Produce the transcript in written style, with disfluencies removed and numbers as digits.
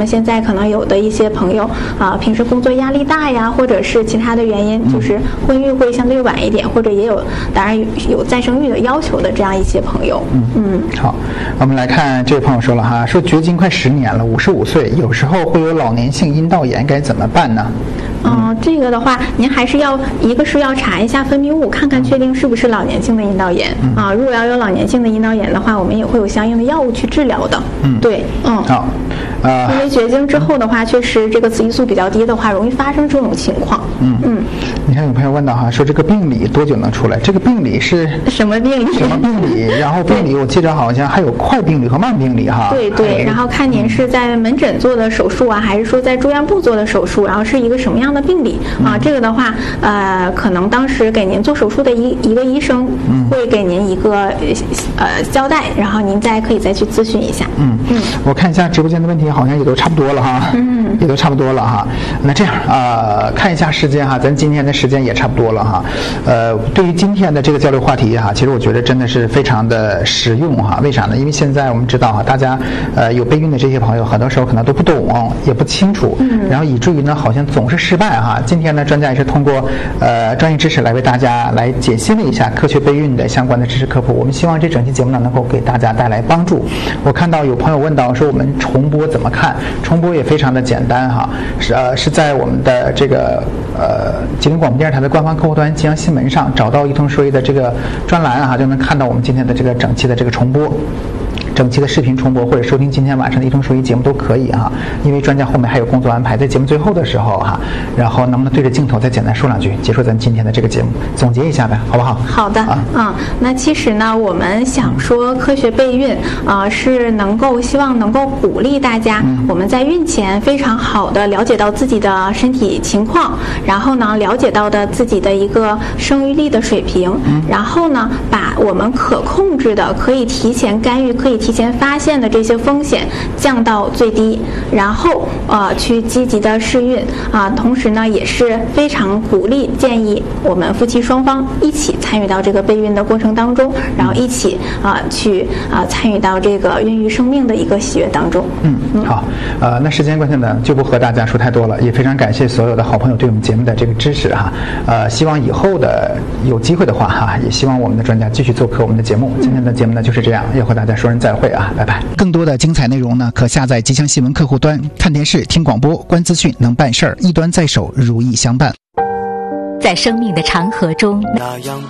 们现在可能有的一些朋友平时工作压力大呀，或者是其他的原因，就是婚育会相对晚一点，或者也有当然有再生育的要求的这样一些朋友。 好，我们来看这位朋友说了哈，说绝经快10年了，55岁，有时候会有老年性阴道炎，该怎么办呢？ 这个的话，您还是一个是要查一下分泌物，看看确定是不是老年性的阴道炎如果要有老年性的阴道炎的话，我们也会有相应的药物去治疗的。对， 好。 因为绝经之后的话，确实这个雌激素比较低的话，容易发生这种情况。 你看有朋友问到哈，说这个病理多久能出来？这个病理是什么病理？ 什么病理？然后病理我记得好像还有快病理和慢病理哈。 对，然后看您是在门诊做的手术还是说在住院部做的手术，然后是一个什么样的病理这个的话，可能当时给您做手术的一个医生会给您一个交代，然后您可以再去咨询一下。 我看一下直播间的问题，好像也都差不多了哈。也都差不多了哈。那这样看一下时间哈，咱今天的时间也差不多了哈。对于今天的这个交流话题哈，其实我觉得真的是非常的实用哈。为啥呢？因为现在我们知道哈，大家有备孕的这些朋友，很多时候可能都不懂，也不清楚，然后以至于呢好像总是失败哈。今天呢，专家也是通过专业知识来为大家来解析了一下科学备孕的相关的知识科普。我们希望这整期节目呢能够给大家带来帮助。我看到有朋友问到说我们重播怎么看？重播也非常的简单哈，是在我们的这个吉林广播电视台的官方客户端吉阳新闻上找到一通说一的这个专栏就能看到我们今天的这个整期的这个重播。整期的视频重播或者收听今天晚上的一通说一节目都可以哈，因为专家后面还有工作安排，在节目最后的时候然后能不能对着镜头再简单说两句，结束咱今天的这个节目，总结一下呗，好不好？ 好的那其实呢，我们想说科学备孕是希望能够鼓励大家，我们在孕前非常好的了解到自己的身体情况，然后呢了解到的自己的一个生育力的水平，然后呢把我们可控制的、可以提前干预、可以提前发现的这些风险降到最低，然后去积极的试孕同时呢也是非常鼓励建议我们夫妻双方一起参与到这个备孕的过程当中，然后一起去参与到这个孕育生命的一个喜悦当中。 好，那时间关系呢就不和大家说太多了，也非常感谢所有的好朋友对我们节目的这个支持希望以后的有机会的话也希望我们的专家继续做客我们的节目。今天的节目呢就是这样，要和大家说声再会拜拜。更多的精彩内容呢，可下载吉祥新闻客户端，看电视、听广播、观资讯，能办事儿，一端在手，如意相伴。 在生命的长河中， 那样